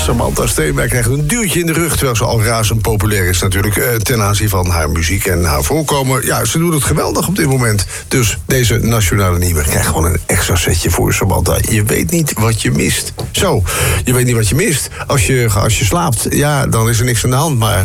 Samantha Steenberg krijgt een duwtje in de rug, terwijl ze al razend populair is natuurlijk ten aanzien van haar muziek en haar voorkomen. Ja, ze doet het geweldig op dit moment. Dus deze nationale nieuwe krijgt gewoon een extra setje voor Samantha. Je weet niet wat je mist. Zo, je weet niet wat je mist. Als je slaapt, ja, dan is er niks aan de hand. Maar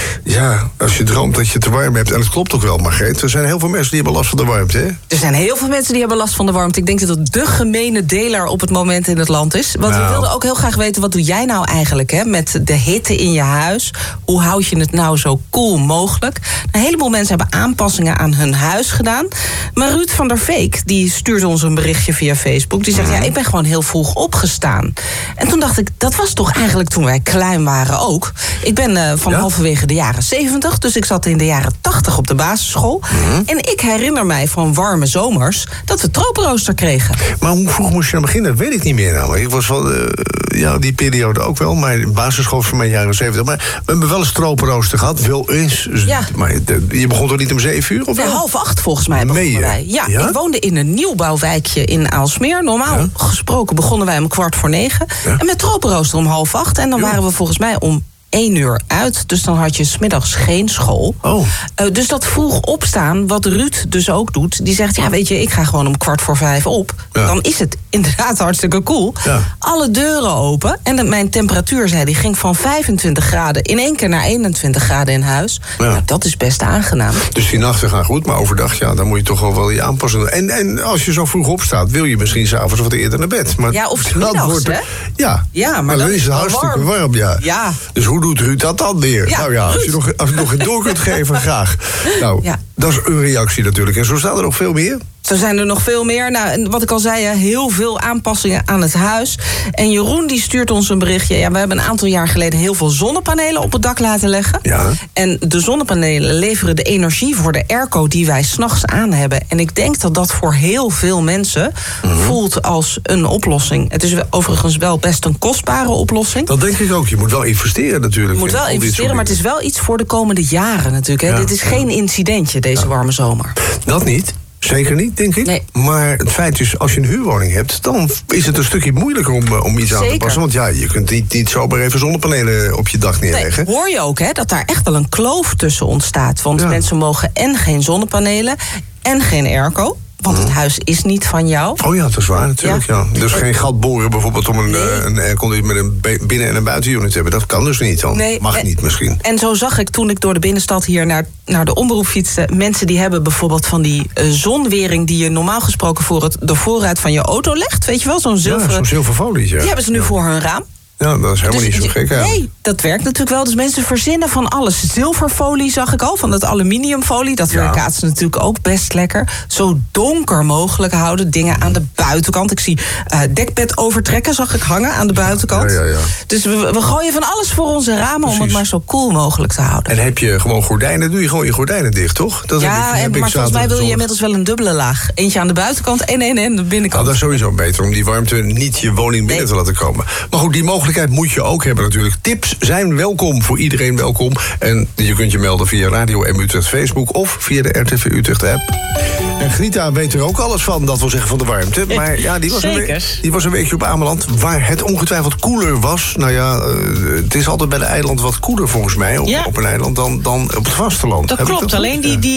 ja, als je droomt dat je te warm hebt, en dat klopt ook wel, Margreet. Er zijn heel veel mensen die hebben last van de warmte, hè? Er zijn heel veel mensen die hebben last van de warmte. Ik denk dat het de gemene deler op het moment in het land is. Want we wilden ook heel graag weten, wat doe jij nou eigenlijk met de hitte in je huis? Hoe houd je het nou zo koel mogelijk? Een heleboel mensen hebben aanpassingen aan hun huis gedaan. Maar Ruud van der Veek, die stuurt ons een berichtje via Facebook. Die zegt, ja, ik ben gewoon heel vroeg opgestaan. En toen dacht ik, dat was toch eigenlijk toen wij klein waren ook. Ik ben van halverwege de jaren 70, dus ik zat in de jaren 80 op de basisschool. En ik herinner mij van warme zomers dat we tropenrooster kregen. Maar hoe vroeg moest je aan beginnen? Dat weet ik niet meer namelijk. Ik was wel, die periode ook wel, maar de basisschool van mijn jaren 70. Maar we hebben wel een tropenrooster gehad, wel eens. Ja. Maar je begon toch niet om 7 uur? Of nee, 7:30 volgens mij begonnen wij. Ja, ik woonde in een nieuwbouwwijkje in Aalsmeer. Normaal gesproken begonnen wij om 9:15. Ja. En met tropenrooster om 7:30. En dan waren we volgens mij om 1 uur uit. Dus dan had je 's middags geen school. Dus dat vroeg opstaan, wat Ruud dus ook doet. Die zegt, ja, weet je, ik ga gewoon om 4:45 op. Ja. Dan is het inderdaad hartstikke koel. Ja. Alle deuren open. En mijn temperatuur, zei die, ging van 25 graden in één keer naar 21 graden in huis. Ja. Nou, dat is best aangenaam. Dus die nachten gaan goed, maar overdag, ja, dan moet je toch wel je aanpassen. En als je zo vroeg opstaat, wil je misschien 's avonds wat eerder naar bed. Maar ja, of 's middags, hè? Ja, maar dan is het hartstikke warm. Ja. Dus hoe doet Ruud dat dan weer? Ja, nou ja, als je nog een door kunt geven, graag. Nou, dat is een reactie natuurlijk. En zo staan er nog veel meer. Zo zijn er nog veel meer. Nou, wat ik al zei, heel veel aanpassingen aan het huis. En Jeroen die stuurt ons een berichtje. Ja, we hebben een aantal jaar geleden heel veel zonnepanelen op het dak laten leggen. Ja. En de zonnepanelen leveren de energie voor de airco die wij 's nachts aan hebben. En ik denk dat dat voor heel veel mensen voelt als een oplossing. Het is overigens wel best een kostbare oplossing. Dat denk ik ook. Je moet wel investeren natuurlijk. Je moet wel investeren, maar het is wel iets voor de komende jaren natuurlijk. Hè. Ja. Dit is geen incidentje, deze warme zomer. Dat niet. Zeker niet, denk ik. Nee. Maar het feit is, als je een huurwoning hebt, dan is het een stukje moeilijker om iets aan te passen. Want ja, je kunt niet zomaar even zonnepanelen op je dak neerleggen. Nee, hoor je ook, hè, dat daar echt wel een kloof tussen ontstaat. Want mensen mogen en geen zonnepanelen en geen airco. Want het huis is niet van jou. Oh ja, dat is waar natuurlijk. Ja. Dus geen gat boren bijvoorbeeld om een airconditie met een binnen- en een buitenunit te hebben. Dat kan dus niet. Dan mag niet misschien. En zo zag ik toen ik door de binnenstad hier naar de omroep fietste. Mensen die hebben bijvoorbeeld van die zonwering die je normaal gesproken voor de voorruit van je auto legt. Weet je wel, zo'n zilverfolie. Ja. Die hebben ze nu voor hun raam. Ja, dat is helemaal niet zo gek. Nee, dat werkt natuurlijk wel. Dus mensen verzinnen van alles. Zilverfolie zag ik al, van dat aluminiumfolie. Dat weerkaatst natuurlijk ook best lekker. Zo donker mogelijk houden. Dingen aan de buitenkant. Ik zie dekbed overtrekken, zag ik hangen aan de buitenkant. Ja. Dus we gooien van alles voor onze ramen. Precies. Om het maar zo koel mogelijk te houden. En heb je gewoon gordijnen, doe je gewoon je gordijnen dicht, toch? Dat maar volgens mij wil je inmiddels wel een dubbele laag. Eentje aan de buitenkant en aan de binnenkant. Nou, dat is sowieso beter, om die warmte niet je woning binnen te laten komen. Maar goed, die mogelijkheid moet je ook hebben natuurlijk. Tips zijn welkom, voor iedereen welkom. En je kunt je melden via Radio M Utrecht Facebook of via de RTV Utrecht app. En Grita weet er ook alles van, dat wil zeggen van de warmte. Maar ja, die was een weekje op Ameland, waar het ongetwijfeld koeler was. Nou ja, het is altijd bij de eiland wat koeler volgens mij, op een eiland, dan op het vasteland. Dat klopt, alleen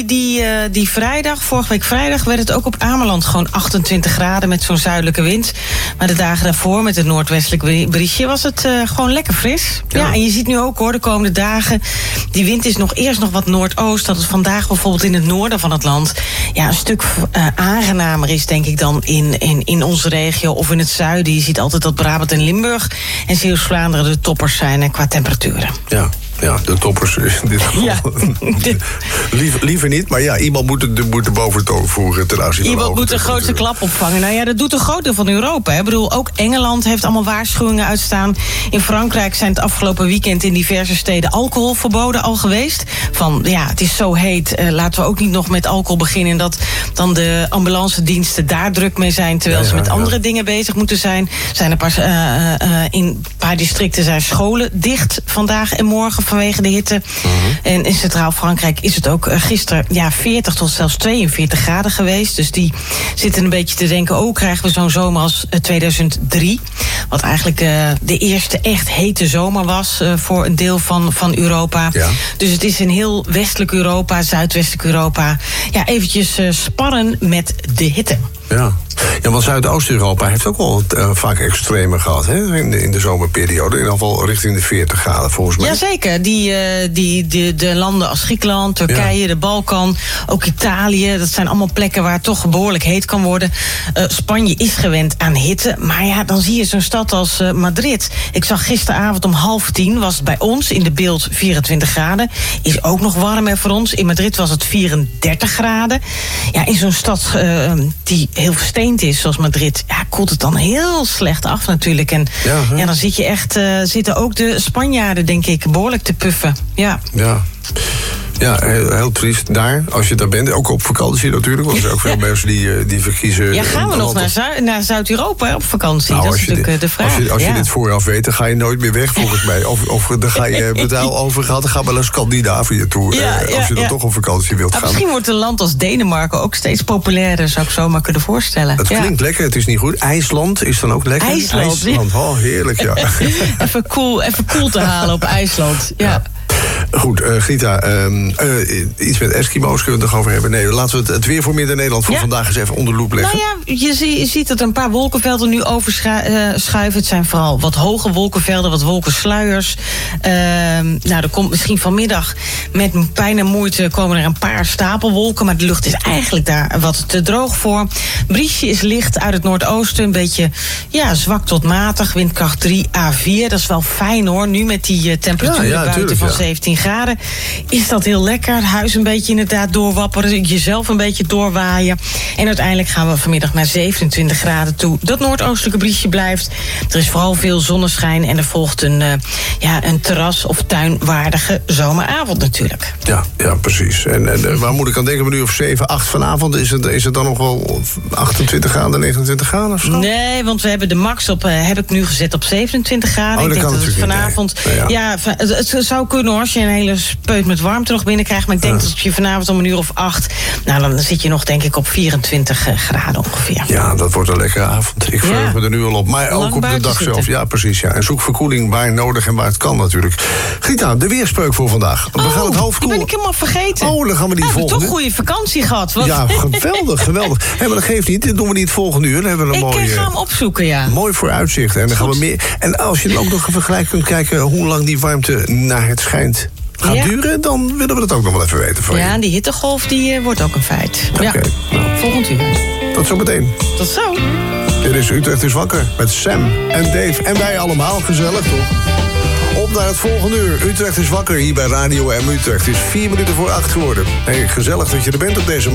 die vrijdag, vorige week vrijdag, werd het ook op Ameland gewoon 28 graden met zo'n zuidelijke wind. Maar de dagen daarvoor, met het noordwestelijk briesje, was het gewoon lekker fris. Ja, en je ziet nu ook, hoor, de komende dagen, die wind is eerst nog wat noordoost, dat het vandaag bijvoorbeeld in het noorden van het land een stuk aangenamer is, denk ik, dan in onze regio of in het zuiden. Je ziet altijd dat Brabant en Limburg en Zeeuws-Vlaanderen de toppers zijn qua temperaturen. Ja, de toppers in dit geval. Liever niet, maar ja, iemand moet de boventoon voeren ten aanzien van iemand moet de grootste klap opvangen. Nou ja, dat doet een groot deel van Europa. Hè. Ik bedoel, ook Engeland heeft allemaal waarschuwingen uitstaan. In Frankrijk zijn het afgelopen weekend in diverse steden alcoholverboden al geweest. Van, ja, het is zo heet, laten we ook niet nog met alcohol beginnen. En dat dan de ambulancediensten daar druk mee zijn, terwijl ze met andere dingen bezig moeten zijn. In een paar districten zijn scholen dicht vandaag en morgen vanwege de hitte. En in Centraal Frankrijk is het ook gisteren 40 tot zelfs 42 graden geweest. Dus die zitten een beetje te denken, krijgen we zo'n zomer als 2003. Wat eigenlijk de eerste echt hete zomer was voor een deel van Europa. Ja. Dus het is in heel westelijk Europa, zuidwestelijk Europa, eventjes sparren met de hitte. Ja, want Zuidoost-Europa heeft ook wel vaak extremer gehad, hè? In de zomerperiode. In ieder geval richting de 40 graden, volgens mij. Jazeker. De landen als Griekenland, Turkije, de Balkan, ook Italië. Dat zijn allemaal plekken waar het toch behoorlijk heet kan worden. Spanje is gewend aan hitte. Maar dan zie je zo'n stad als Madrid. Ik zag gisteravond om 9:30, was het bij ons in de beeld 24 graden. Is ook nog warmer voor ons. In Madrid was het 34 graden. Ja, in zo'n stad die heel versteend is, zoals Madrid, koelt het dan heel slecht af natuurlijk. En dan zitten ook de Spanjaarden, denk ik, behoorlijk te puffen. Ja. Ja, heel triest daar, als je daar bent. Ook op vakantie natuurlijk, want er zijn ook veel mensen die verkiezen... Ja, gaan we nog naar Zuid-Europa op vakantie? Nou, dat is natuurlijk de vraag. Als je dit vooraf weet, dan ga je nooit meer weg, volgens mij. Of dan ga je betaal overgaan, dan ga maar naar Scandinavië toe. Als je dan toch op vakantie wilt gaan. Misschien wordt een land als Denemarken ook steeds populairder, zou ik zo maar kunnen voorstellen. Het klinkt lekker, het is niet goed. IJsland is dan ook lekker. IJsland. Oh, heerlijk, ja. Even cool te halen op IJsland, ja. Goed, Grita, iets met Eskimo's kunnen we het nog over hebben. Nee, laten we het weer voor Midden-Nederland voor vandaag eens even onder de loep leggen. Nou ja, je ziet dat er een paar wolkenvelden nu overschuiven. Het zijn vooral wat hoge wolkenvelden, wat wolkensluiers. Er komt misschien vanmiddag met pijn en moeite komen er een paar stapelwolken, maar de lucht is eigenlijk daar wat te droog voor. Briesje is licht uit het noordoosten, een beetje zwak tot matig, windkracht 3 à 4. Dat is wel fijn hoor, nu met die temperatuur buiten van 17 graden. Is dat heel lekker. Het huis een beetje inderdaad doorwapperen. Jezelf een beetje doorwaaien. En uiteindelijk gaan we vanmiddag naar 27 graden toe. Dat noordoostelijke briesje blijft. Er is vooral veel zonneschijn. En er volgt een terras- of tuinwaardige zomeravond natuurlijk. Ja, precies. En waar moet ik aan denken? Een uur of 7, 8 vanavond? Is het dan nog wel 28 graden, 29 graden of zo? Nee, want we hebben de max heb ik nu gezet op 27 graden. Ik denk dat het vanavond... Het zou kunnen hoor, als je een hele speut met warmte nog binnenkrijgt. Maar ik denk dat je vanavond om een uur of 8... dan zit je nog denk ik op 24 graden ongeveer. Ja, dat wordt een lekkere avond. Ik verheug me er nu al op. Maar ook op de dag zelf. Ja, precies. Ja. En zoek verkoeling waar nodig en waar het kan natuurlijk. Grita, de weerspreuk voor vandaag. We gaan het hoofd die ben ik helemaal vergeten. Dan gaan we die volgende. We hebben toch goede vakantie gehad. Ja, geweldig. Maar dat geeft niet. Dit doen we niet het volgende uur. Dan hebben we ik ga hem opzoeken, ja. Mooi vooruitzicht. En dan gaan we meer. En als je dan ook nog even gelijk kunt kijken hoe lang die warmte naar het schijnt gaat duren, dan willen we dat ook nog wel even weten van je. Ja, die hittegolf die wordt ook een feit. Oké. Volgend uur. Tot zometeen. Tot zo. Dit is Utrecht is wakker met Sam en Dave. En wij allemaal. Gezellig, toch? Op naar het volgende uur. Utrecht is wakker hier bij Radio M Utrecht. Het is 4 minuten voor 8 geworden. Hey, gezellig dat je er bent op deze